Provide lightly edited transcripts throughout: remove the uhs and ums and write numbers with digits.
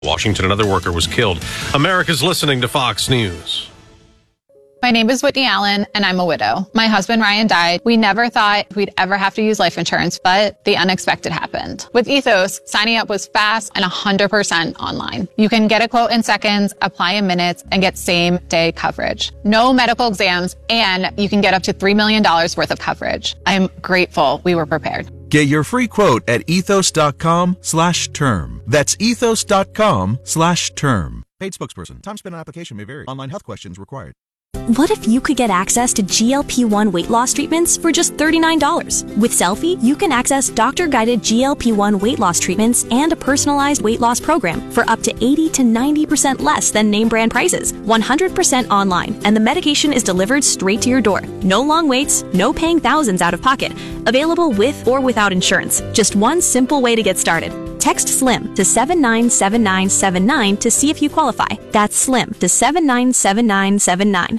Washington, another worker was killed. America's listening to Fox News. My name is Whitney Allen, and I'm a widow. My husband, Ryan, died. We never thought we'd ever have to use life insurance, but the unexpected happened. With Ethos, signing up was fast and 100% online. You can get a quote in seconds, apply in minutes, and get same-day coverage. No medical exams, and you can get up to $3 million worth of coverage. I'm grateful we were prepared. Get your free quote at ethos.com/term. That's ethos.com/term. Paid spokesperson. Time spent on application may vary. Online health questions required. What if you could get access to GLP-1 weight loss treatments for just $39? With Selfie, you can access doctor-guided GLP-1 weight loss treatments and a personalized weight loss program for up to 80 to 90% less than name brand prices, 100% online, and the medication is delivered straight to your door. No long waits, no paying thousands out of pocket. Available with or without insurance. Just one simple way to get started. Text SLIM to 797979 to see if you qualify. That's SLIM to 797979.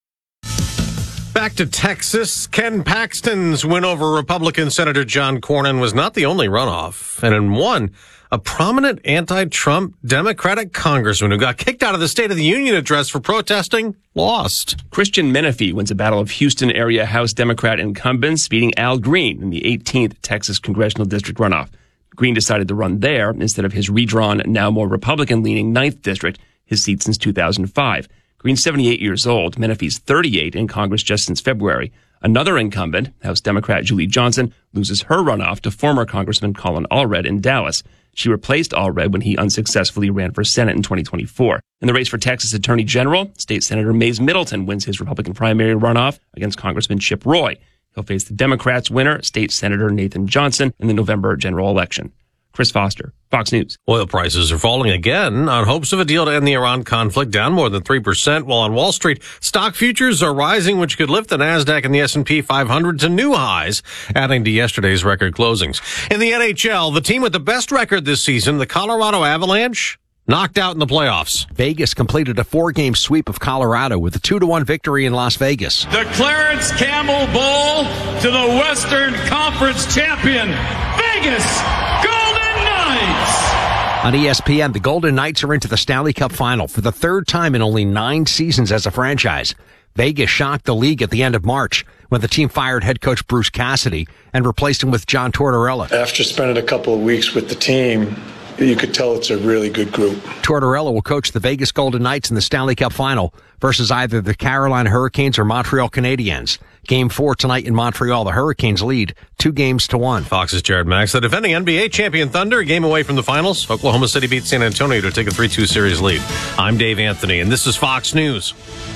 Back to Texas. Ken Paxton's win over Republican Senator John Cornyn was not the only runoff. And in one, a prominent anti-Trump Democratic congressman who got kicked out of the State of the Union address for protesting lost. Christian Menefee wins a battle of Houston area House Democrat incumbents, beating Al Green in the 18th Texas congressional district runoff. Green decided to run there instead of his redrawn, now more Republican-leaning 9th district, his seat since 2005. Green's 78 years old. Menefee's 38 in Congress just since February. Another incumbent, House Democrat Julie Johnson, loses her runoff to former Congressman Colin Allred in Dallas. She replaced Allred when he unsuccessfully ran for Senate in 2024. In the race for Texas Attorney General, State Senator Mays Middleton wins his Republican primary runoff against Congressman Chip Roy. He'll face the Democrats' winner, State Senator Nathan Johnson, in the November general election. Chris Foster, Fox News. Oil prices are falling again on hopes of a deal to end the Iran conflict, down more than 3%, while on Wall Street, stock futures are rising, which could lift the NASDAQ and the S&P 500 to new highs, adding to yesterday's record closings. In the NHL, the team with the best record this season, the Colorado Avalanche, knocked out in the playoffs. Vegas completed a 4-game sweep of Colorado with a 2-1 victory in Las Vegas. The Clarence Campbell Bowl to the Western Conference champion, Vegas Golden Knights. On ESPN, the Golden Knights are into the Stanley Cup final for the third time in only 9 seasons as a franchise. Vegas shocked the league at the end of March when the team fired head coach Bruce Cassidy and replaced him with John Tortorella. After spending a couple of weeks with the team, you could tell it's a really good group. Tortorella will coach the Vegas Golden Knights in the Stanley Cup final versus either the Carolina Hurricanes or Montreal Canadiens. Game 4 tonight in Montreal. The Hurricanes lead 2-1. Fox's Jared Max. The defending NBA champion Thunder, a game away from the finals. Oklahoma City beat San Antonio to take a 3-2 series lead. I'm Dave Anthony, and this is Fox News.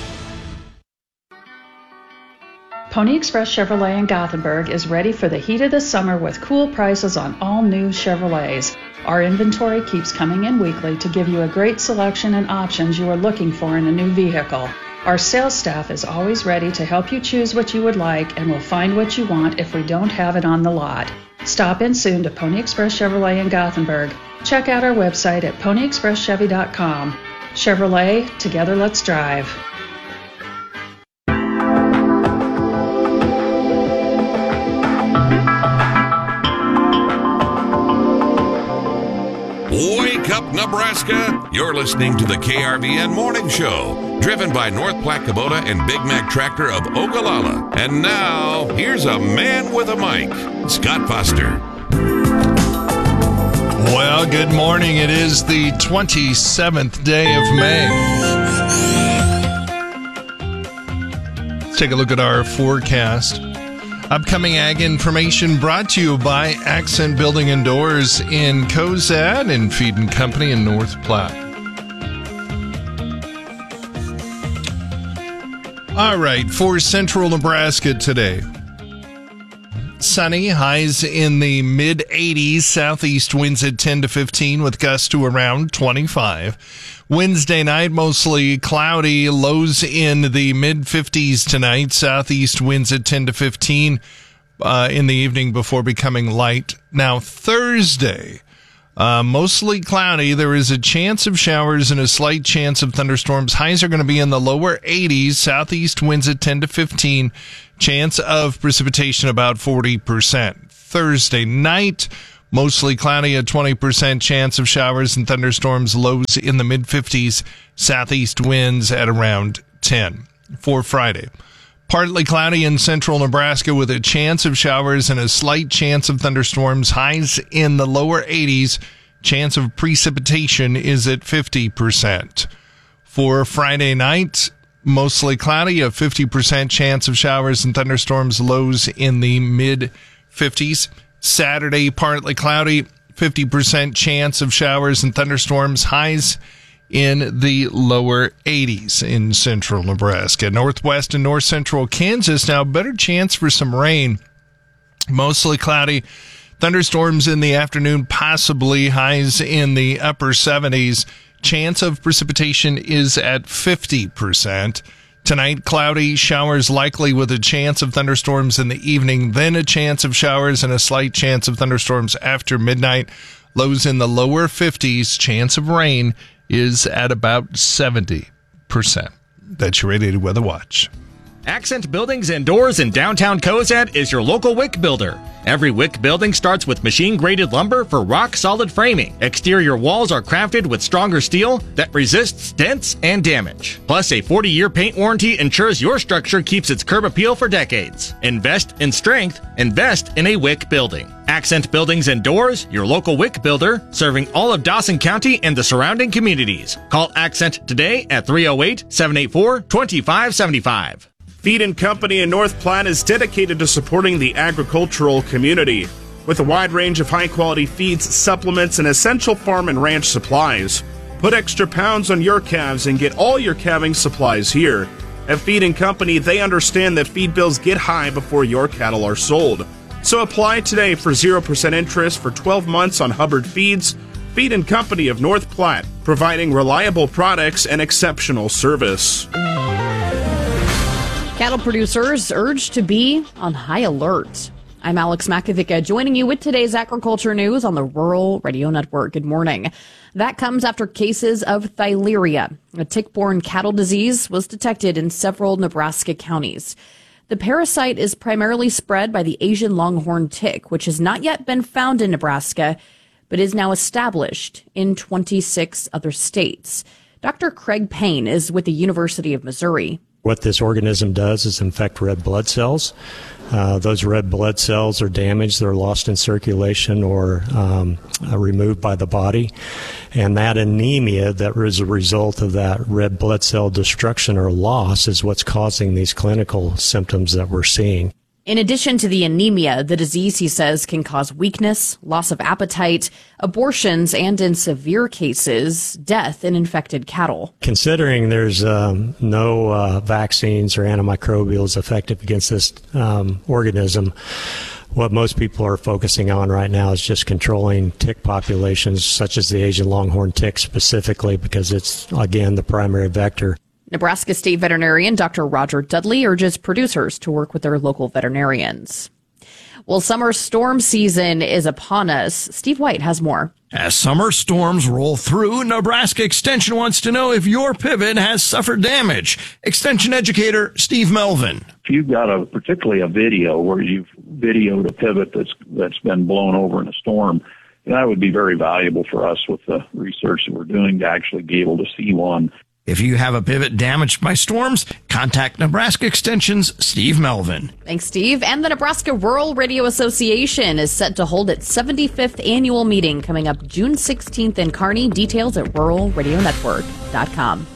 Pony Express Chevrolet in Gothenburg is ready for the heat of the summer with cool prices on all new Chevrolets. Our inventory keeps coming in weekly to give you a great selection and options you are looking for in a new vehicle. Our sales staff is always ready to help you choose what you would like and will find what you want if we don't have it on the lot. Stop in soon to Pony Express Chevrolet in Gothenburg. Check out our website at ponyexpresschevy.com. Chevrolet, together let's drive. Wake up, Nebraska! You're listening to the KRVN Morning Show, driven by North Platte Kubota and Big Mac Tractor of Ogallala. And now, here's a man with a mic, Scott Foster. Well, good morning. It is the 27th day of May. Let's take a look at our forecast. Upcoming ag information brought to you by Accent Building and Doors in Cozad and Feed & Company in North Platte. All right, for central Nebraska today. Sunny, highs in the mid-80s, southeast winds at 10 to 15 with gusts to around 25. Wednesday night, mostly cloudy, lows in the mid-50s tonight, southeast winds at 10 to 15 in the evening before becoming light. Now, Thursday, mostly cloudy. There is a chance of showers and a slight chance of thunderstorms. Highs are going to be in the lower 80s, southeast winds at 10 to 15. Chance of precipitation about 40%. Thursday night, Mostly cloudy, a 20% chance of showers and thunderstorms, lows in the mid-50s, southeast winds at around 10. For Friday, partly cloudy in central Nebraska with a chance of showers and a slight chance of thunderstorms, highs in the lower 80s. Chance of precipitation is at 50%. For Friday night, mostly cloudy, a 50% chance of showers and thunderstorms, lows in the mid-50s. Saturday, partly cloudy, 50% chance of showers and thunderstorms, highs in the lower 80s in central Nebraska. Northwest and north central Kansas, now better chance for some rain. Mostly cloudy, thunderstorms in the afternoon, possibly highs in the upper 70s. Chance of precipitation is at 50%. Tonight, cloudy, showers likely with a chance of thunderstorms in the evening, then a chance of showers and a slight chance of thunderstorms after midnight. Lows in the lower 50s. Chance of rain is at about 70%. That's your Radiated Weather Watch. Accent Buildings and Doors in downtown Cozad is your local WIC builder. Every WIC building starts with machine-graded lumber for rock-solid framing. Exterior walls are crafted with stronger steel that resists dents and damage. Plus, a 40-year paint warranty ensures your structure keeps its curb appeal for decades. Invest in strength. Invest in a WIC building. Accent Buildings and Doors, your local WIC builder, serving all of Dawson County and the surrounding communities. Call Accent today at 308-784-2575. Feed & Company in North Platte is dedicated to supporting the agricultural community with a wide range of high-quality feeds, supplements, and essential farm and ranch supplies. Put extra pounds on your calves and get all your calving supplies here. At Feed & Company, they understand that feed bills get high before your cattle are sold. So apply today for 0% interest for 12 months on Hubbard Feeds. Feed & Company of North Platte, providing reliable products and exceptional service. Cattle producers urged to be on high alert. I'm Alex Makovica, joining you with today's agriculture news on the Rural Radio Network. Good morning. That comes after cases of Theileria, a tick-borne cattle disease, was detected in several Nebraska counties. The parasite is primarily spread by the Asian longhorn tick, which has not yet been found in Nebraska, but is now established in 26 other states. Dr. Craig Payne is with the University of Missouri. What this organism does is infect red blood cells. Those red blood cells are damaged, they're lost in circulation or removed by the body. And that anemia that is a result of that red blood cell destruction or loss is what's causing these clinical symptoms that we're seeing. In addition to the anemia, the disease, he says, can cause weakness, loss of appetite, abortions, and in severe cases, death in infected cattle. Considering there's no vaccines or antimicrobials effective against this organism, what most people are focusing on right now is just controlling tick populations, such as the Asian longhorn tick specifically, because it's, again, the primary vector. Nebraska State Veterinarian Dr. Roger Dudley urges producers to work with their local veterinarians. Well, summer storm season is upon us. Steve White has more. As summer storms roll through, Nebraska Extension wants to know if your pivot has suffered damage. Extension educator Steve Melvin. If you've got particularly a video where you've videoed a pivot that's been blown over in a storm, that would be very valuable for us with the research that we're doing to actually be able to see one. If you have a pivot damaged by storms, contact Nebraska Extension's Steve Melvin. Thanks, Steve. And the Nebraska Rural Radio Association is set to hold its 75th annual meeting coming up June 16th in Kearney. Details at ruralradionetwork.com.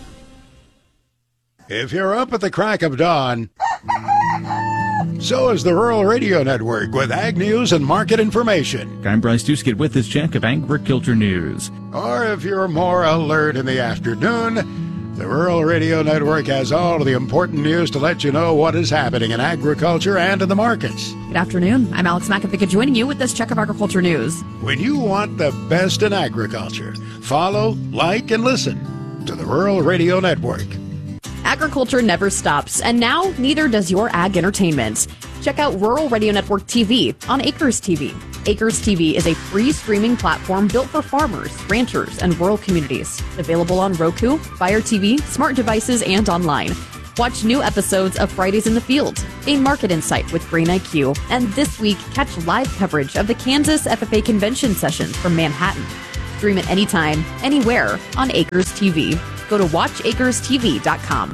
If you're up at the crack of dawn, so is the Rural Radio Network with ag news and market information. I'm Bryce Duskett with this check of agriculture news. Or if you're more alert in the afternoon, the Rural Radio Network has all of the important news to let you know what is happening in agriculture and in the markets. Good afternoon. I'm Alex Makovica joining you with this check of agriculture news. When you want the best in agriculture, follow, like, and listen to the Rural Radio Network. Agriculture never stops, and now neither does your ag entertainment. Check out Rural Radio Network TV on Acres TV. Acres TV is a free streaming platform built for farmers, ranchers, and rural communities. Available on Roku, Fire TV, smart devices, and online. Watch new episodes of Fridays in the Field, a market insight with Brain IQ, and this week, catch live coverage of the Kansas FFA convention sessions from Manhattan. Stream it anytime, anywhere on Acres TV. Go to watchacrestv.com.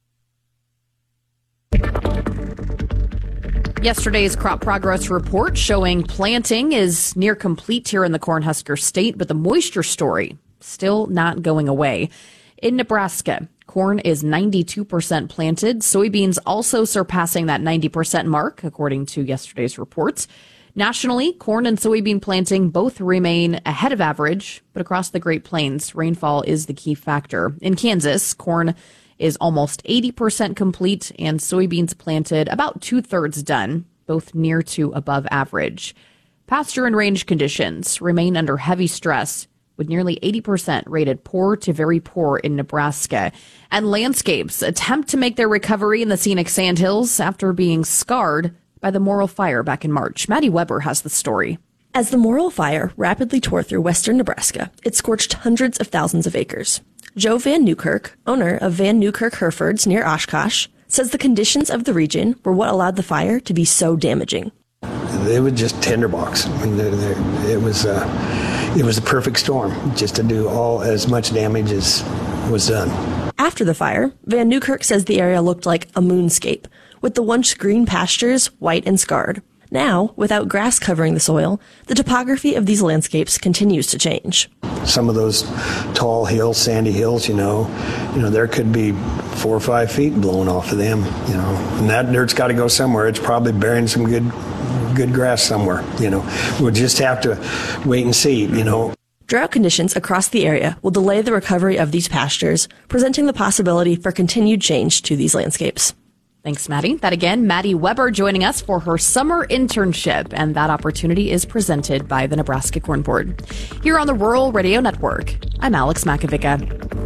Yesterday's crop progress report showing planting is near complete here in the Cornhusker State, but the moisture story still not going away. In Nebraska, corn is 92% planted. Soybeans also surpassing that 90% mark, according to yesterday's reports. Nationally, corn and soybean planting both remain ahead of average, but across the Great Plains, rainfall is the key factor. In Kansas, corn is almost 80% complete and soybeans planted about 2/3 done, both near to above average. Pasture and range conditions remain under heavy stress, with nearly 80% rated poor to very poor in Nebraska. And landscapes attempt to make their recovery in the scenic Sandhills after being scarred by the Morrill Fire back in March. Maddie Weber has the story. As the Morrill Fire rapidly tore through western Nebraska, it scorched hundreds of thousands of acres. Joe Van Newkirk, owner of Van Newkirk Herefords near Oshkosh, says the conditions of the region were what allowed the fire to be so damaging. They were just tinderbox. I mean, it was a perfect storm just to do as much damage as was done. After the fire, Van Newkirk says the area looked like a moonscape, with the once green pastures white and scarred. Now, without grass covering the soil, the topography of these landscapes continues to change. Some of those tall hills, sandy hills, there could be 4 or 5 feet blown off of them, and that dirt's got to go somewhere. It's probably burying some good grass somewhere, We'll just have to wait and see, Drought conditions across the area will delay the recovery of these pastures, presenting the possibility for continued change to these landscapes. Thanks, Maddie. That again, Maddie Weber joining us for her summer internship, and that opportunity is presented by the Nebraska Corn Board. Here on the Rural Radio Network, I'm Alex Makovica.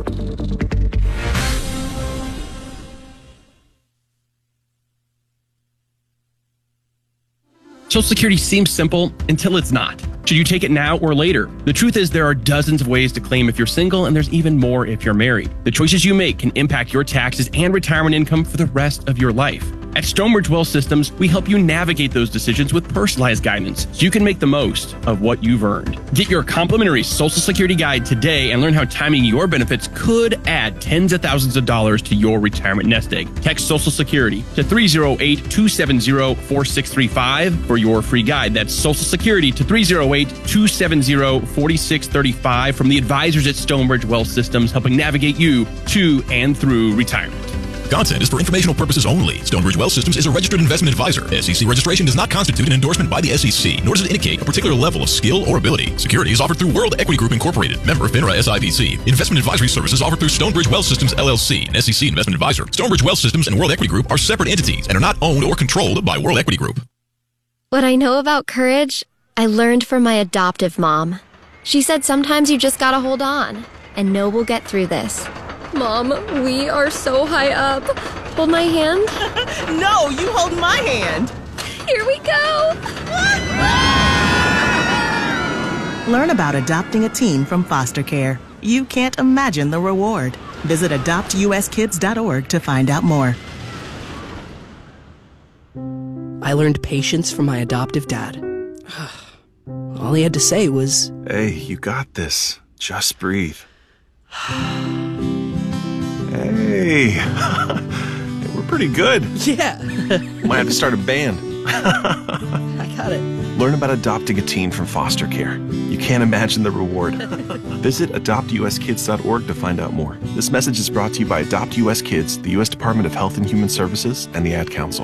Social Security seems simple until it's not. Should you take it now or later? The truth is there are dozens of ways to claim if you're single, and there's even more if you're married. The choices you make can impact your taxes and retirement income for the rest of your life. At Stonebridge Wealth Systems, we help you navigate those decisions with personalized guidance so you can make the most of what you've earned. Get your complimentary Social Security guide today and learn how timing your benefits could add tens of thousands of dollars to your retirement nest egg. Text Social Security to 308-270-4635 for your free guide. That's Social Security to 308-270-4635 from the advisors at Stonebridge Wealth Systems, helping navigate you to and through retirement. Content is for informational purposes only. Stonebridge Wealth Systems is a registered investment advisor. SEC registration does not constitute an endorsement by the SEC, nor does it indicate a particular level of skill or ability. Securities offered through World Equity Group Incorporated, member FINRA SIPC. Investment advisory services offered through Stonebridge Wealth Systems LLC, an SEC investment advisor. Stonebridge Wealth Systems and World Equity Group are separate entities and are not owned or controlled by World Equity Group. What I know about courage, I learned from my adoptive mom. She said sometimes you just gotta hold on and know we'll get through this. Mom, we are so high up. Hold my hand. No, you hold my hand. Here we go. Learn about adopting a teen from foster care. You can't imagine the reward. Visit adoptuskids.org to find out more. I learned patience from my adoptive dad. All he had to say was, "Hey, you got this. Just breathe." Hey, we're pretty good. Yeah. Might have to start a band. I got it. Learn about adopting a teen from foster care. You can't imagine the reward. Visit adoptuskids.org to find out more. This message is brought to you by Adopt US Kids, the U.S. Department of Health and Human Services, and the Ad Council.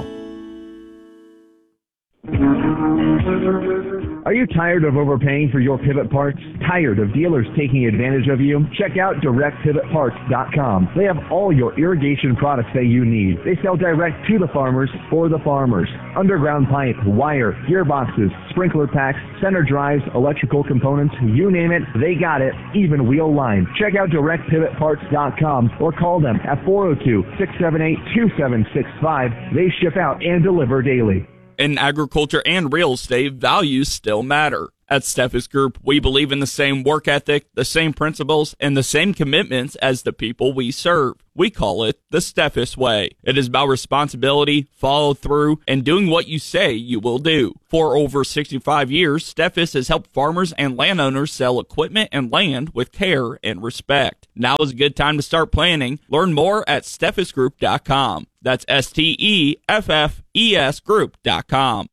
Are you tired of overpaying for your pivot parts? Tired of dealers taking advantage of you? Check out DirectPivotParts.com. They have all your irrigation products that you need. They sell direct to the farmers for the farmers. Underground pipe, wire, gearboxes, sprinkler packs, center drives, electrical components, you name it, they got it, even wheel line. Check out DirectPivotParts.com or call them at 402-678-2765. They ship out and deliver daily. In agriculture and real estate, values still matter. At Steffes Group, we believe in the same work ethic, the same principles, and the same commitments as the people we serve. We call it the Steffes Way. It is about responsibility, follow through, and doing what you say you will do. For over 65 years, Steffes has helped farmers and landowners sell equipment and land with care and respect. Now is a good time to start planning. Learn more at steffesgroup.com. That's STEFFES group.com.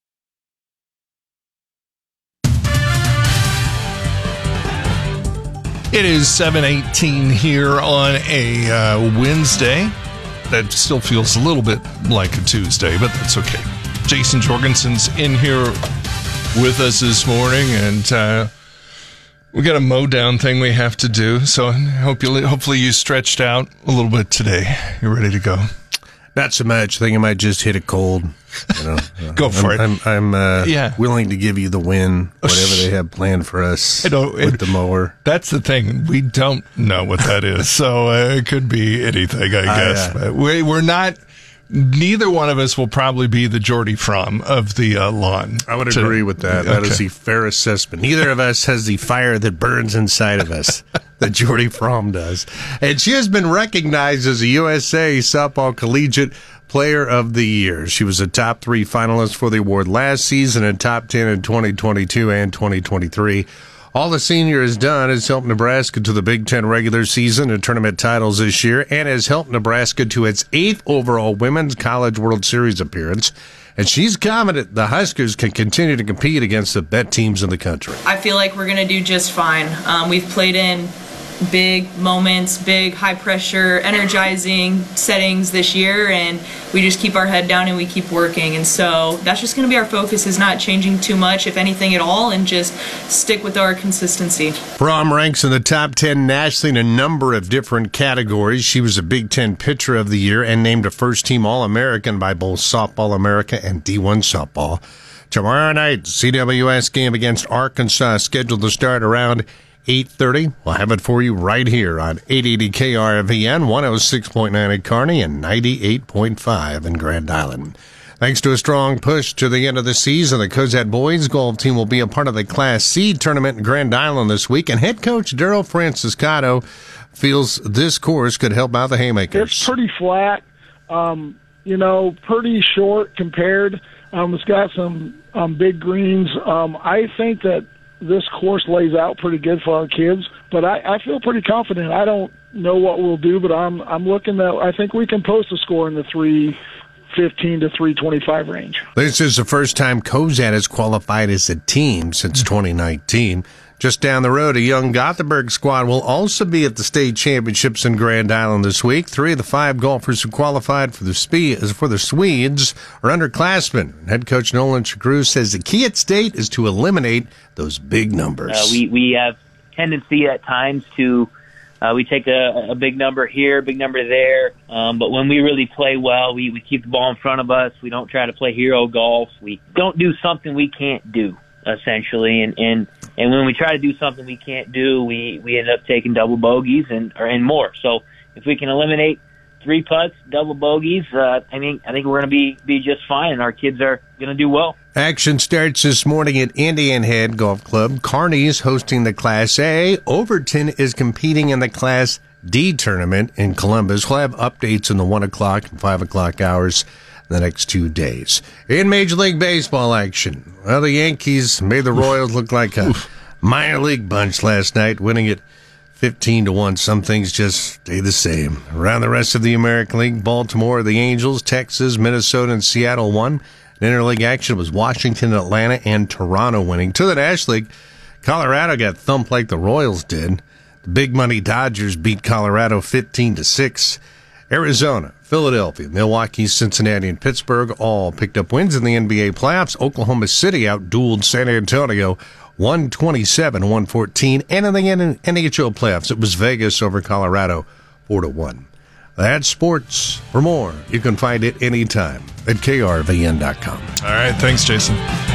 It is 7:18 here on a Wednesday. That still feels a little bit like a Tuesday, but that's okay. Jason Jorgensen's in here with us this morning, and we got a mow down thing we have to do. So hopefully you stretched out a little bit today. You're ready to go. Not so much. I think I might just hit a cold. Go for it. I'm willing to give you the win, whatever they have planned for us with the mower. That's the thing. We don't know what that is. So it could be anything, I guess. But we're not. Neither one of us will probably be the Jordy Fromm of the lawn. I would agree with that. That is the fair assessment. Neither of us has the fire that burns inside of us that Jordy Fromm does. And she has been recognized as a USA Softball Collegiate Player of the Year. She was a top 3 finalist for the award last season and top 10 in 2022 and 2023. All the senior has done is help Nebraska to the Big Ten regular season and tournament titles this year, and has helped Nebraska to its 8th overall Women's College World Series appearance. And she's confident the Huskers can continue to compete against the best teams in the country. I feel like we're going to do just fine. We've played in big moments, big high-pressure, energizing settings this year, and we just keep our head down and we keep working. And so that's just going to be our focus, is not changing too much, if anything at all, and just stick with our consistency. Fromm ranks in the top 10 nationally in a number of different categories. She was a Big Ten Pitcher of the Year and named a first-team All-American by both Softball America and D1 Softball. Tomorrow night, CWS game against Arkansas, scheduled to start around 8:30. We'll have it for you right here on 880 KRVN, 106.9 at Kearney, and 98.5 in Grand Island. Thanks to a strong push to the end of the season, the Cozad boys golf team will be a part of the Class C tournament in Grand Island this week, and head coach Daryl Franciscato feels this course could help out the Haymakers. It's pretty flat, pretty short compared. It's got some big greens. I think that this course lays out pretty good for our kids, but I feel pretty confident. I don't know what we'll do, but I'm looking at, I think we can post a score in the 315 to 325 range. This is the first time Cozad has qualified as a team since 2019. Just down the road, a young Gothenburg squad will also be at the state championships in Grand Island this week. 3 of the 5 golfers who qualified for the Swedes are underclassmen. Head coach Nolan Chagru says the key at state is to eliminate those big numbers. We have tendency at times to we take a big number here, big number there, but when we really play well, we keep the ball in front of us. We don't try to play hero golf. We don't do something we can't do, essentially, and when we try to do something we can't do, we end up taking double bogeys and more. So if we can eliminate 3 putts, double bogeys, I think we're going to be just fine, and our kids are going to do well. Action starts this morning at Indian Head Golf Club. Kearney is hosting the Class A. Overton is competing in the Class D tournament in Columbus. We'll have updates in the 1 o'clock and 5 o'clock hours the next 2 days. In Major League Baseball action, well, the Yankees made the Royals look like a minor league bunch last night, winning it 15-1. Some things just stay the same. Around the rest of the American League, Baltimore, the Angels, Texas, Minnesota, and Seattle won. In interleague action was Washington, Atlanta, and Toronto winning. To the National League, Colorado got thumped like the Royals did. The big money Dodgers beat Colorado 15-6. Arizona, Philadelphia, Milwaukee, Cincinnati, and Pittsburgh all picked up wins in the NBA playoffs. Oklahoma City outdueled San Antonio 127-114. And in the NHL playoffs, it was Vegas over Colorado 4-1. That's sports. For more, you can find it anytime at krvn.com. All right. Thanks, Jason.